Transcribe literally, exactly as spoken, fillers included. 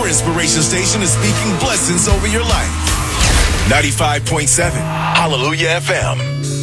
inspiration station is speaking blessings over your life. ninety-five point seven Hallelujah F M.